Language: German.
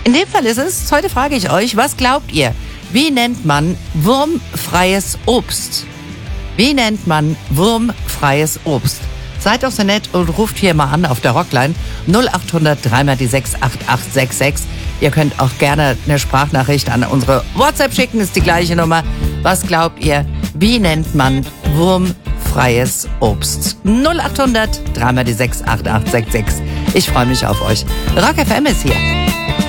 In dem Fall ist es, heute frage ich euch, was glaubt ihr? Wie nennt man wurmfreies Obst? Wie nennt man wurmfreies Obst? Seid doch so nett und ruft hier mal an auf der Rockline 0800 3 die 68866. Ihr könnt auch gerne eine Sprachnachricht an unsere WhatsApp schicken, ist die gleiche Nummer. Was glaubt ihr, wie nennt man wurmfreies Obst? 0800 3 die 68866. Ich freue mich auf euch. Rock FM ist hier.